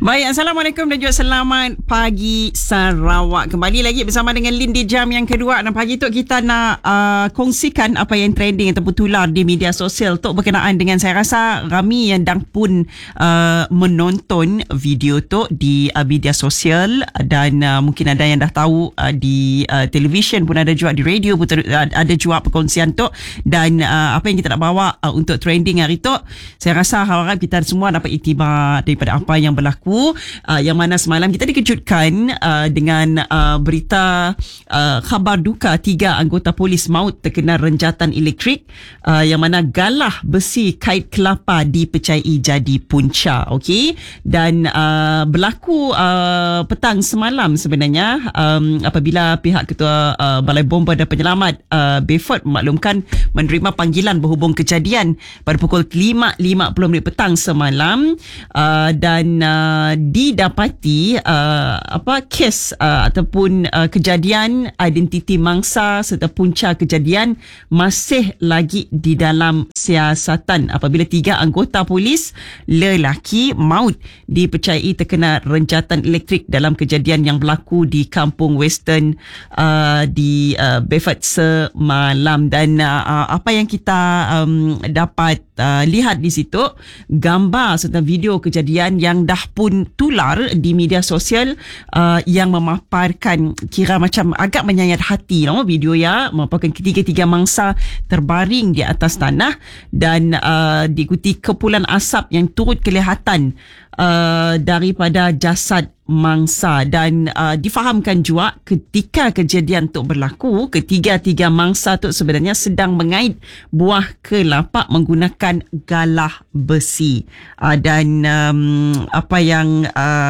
Baik, Assalamualaikum dan juga selamat pagi Sarawak. Kembali lagi bersama dengan Lin di jam yang kedua. Dan pagi tu kita nak kongsikan apa yang trending ataupun tular di media sosial tu berkenaan dengan, saya rasa ramai yang dah pun menonton video tu di media sosial, dan mungkin ada yang dah tahu di televisyen pun ada juga, di radio pun ada juga perkongsian tu. Dan apa yang kita nak bawa untuk trending hari tu, saya rasa harap kita semua dapat iktibar daripada apa yang berlaku. Yang mana semalam kita dikejutkan dengan berita khabar duka 3 anggota polis maut terkena renjatan elektrik, yang mana galah besi kait kelapa dipercayai jadi punca. Okey, dan berlaku petang semalam sebenarnya, apabila pihak Ketua Balai Bomba dan Penyelamat Beaufort memaklumkan menerima panggilan berhubung kejadian pada pukul 5.50 petang semalam, dan didapati kes ataupun kejadian, identiti mangsa serta punca kejadian masih lagi di dalam siasatan, apabila 3 anggota polis lelaki maut dipercayai terkena renjatan elektrik dalam kejadian yang berlaku di Kampung Western di Beaufort semalam. Dan apa yang kita dapat lihat di situ, gambar serta video kejadian yang dah pun tular di media sosial, yang memaparkan, kira macam agak menyayat hati video ya, memaparkan ketiga-tiga mangsa terbaring di atas tanah, dan diikuti kepulan asap yang turut kelihatan daripada jasad mangsa. Dan difahamkan juga ketika kejadian tu berlaku, ketiga-tiga mangsa tu sebenarnya sedang mengait buah kelapa menggunakan galah besi. Dan apa yang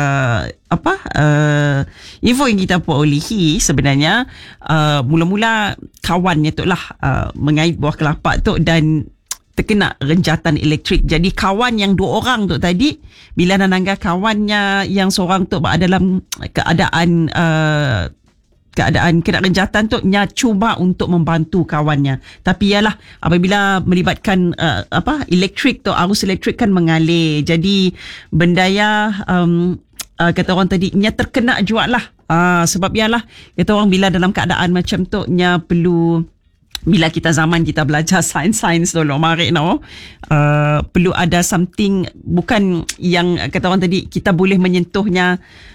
info yang kita perolehi sebenarnya, mula-mula kawannya tu lah mengait buah kelapa tu dan terkena renjatan elektrik. Jadi kawan yang 2 orang tu tadi, bila nanangga kawannya yang seorang tu berada dalam keadaan kena renjatan tu, nya cuba untuk membantu kawannya. Tapi ialah apabila melibatkan elektrik tu, arus elektrik kan mengalir. Jadi bendaya kata orang tadi, nya terkena juga lah. Sebab ialah kata orang, bila dalam keadaan macam tu, nya perlu, bila kita zaman kita belajar sains dulu mari perlu ada something, bukan yang kata orang tadi kita boleh menyentuhnya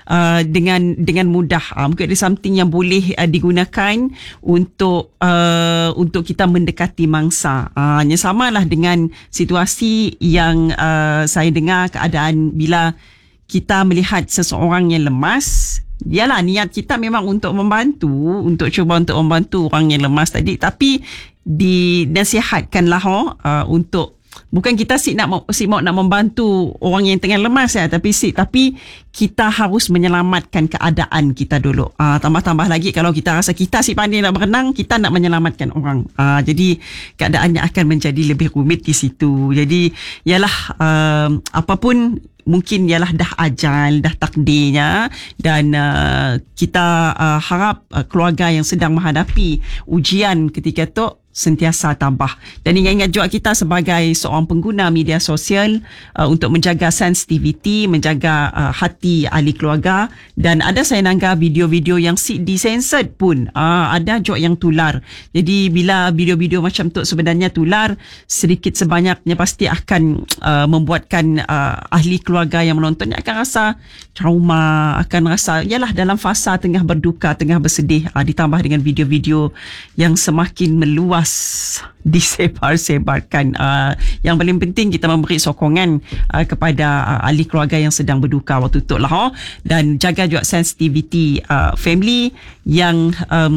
dengan mudah. Mungkin ada something yang boleh digunakan untuk kita mendekati mangsa. Yang samalah dengan situasi yang saya dengar, keadaan bila kita melihat seseorang yang lemas. Yalah, niat kita memang untuk membantu, untuk cuba untuk membantu orang yang lemas tadi, tapi dinasihatkanlah untuk, bukan kita nak membantu orang yang tengah lemas ya, tapi kita harus menyelamatkan keadaan kita dulu. Tambah-tambah lagi kalau kita rasa kita pandai nak berenang, kita nak menyelamatkan orang. Jadi keadaannya akan menjadi lebih rumit di situ. Jadi yalah, apapun mungkin ialah dah ajal, dah takdirnya, dan kita harap keluarga yang sedang menghadapi ujian ketika tu sentiasa tabah. Dan ingat juga kita sebagai seorang pengguna media sosial untuk menjaga sensitiviti, menjaga hati ahli keluarga. Dan ada saya nanggap video-video yang disensored pun ada juga yang tular. Jadi bila video-video macam tu sebenarnya tular, sedikit sebanyaknya pasti akan membuatkan ahli keluarga yang menontonnya akan rasa trauma, akan rasa yalah dalam fasa tengah berduka, tengah bersedih, ditambah dengan video-video yang semakin meluas disebar-sebarkan. Yang paling penting kita memberi sokongan kepada ahli keluarga yang sedang berduka waktu tu lah, dan jaga juga sensitiviti family yang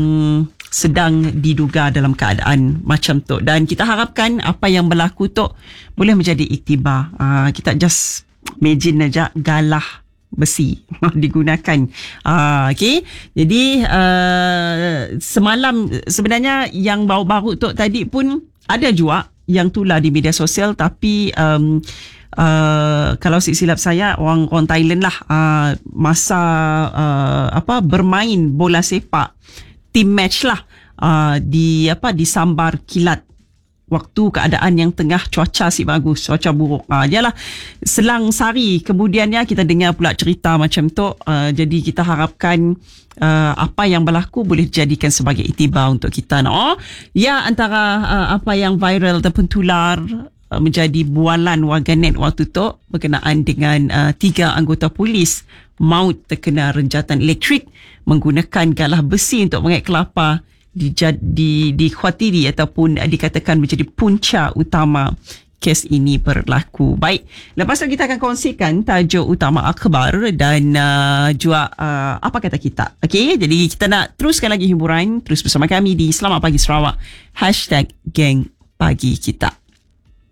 sedang diduga dalam keadaan macam tu. Dan kita harapkan apa yang berlaku tu boleh menjadi iktibar. Kita just imagine aja galah besi digunakan. Okey. Jadi semalam sebenarnya yang baru-baru tu tadi pun ada juga yang tular di media sosial, tapi kalau silap saya orang Thailand lah, masa bermain bola sepak team match lah, disambar kilat waktu keadaan yang tengah cuaca si bagus, cuaca buruk. Yalah, selang sehari kemudiannya kita dengar pula cerita macam tu. Jadi kita harapkan apa yang berlaku boleh dijadikan sebagai iktibar untuk kita. Ya, antara apa yang viral ataupun tular menjadi bualan warganet waktu tu berkenaan dengan 3 anggota polis maut terkena renjatan elektrik menggunakan galah besi untuk mengait kelapa dikhawatiri ataupun dikatakan menjadi punca utama kes ini berlaku. Baik, lepas tu kita akan kongsikan tajuk utama akhbar dan juga apa kata kita. Okey, jadi kita nak teruskan lagi hiburan. Terus bersama kami di Selamat Pagi Sarawak #Geng Pagi Kita.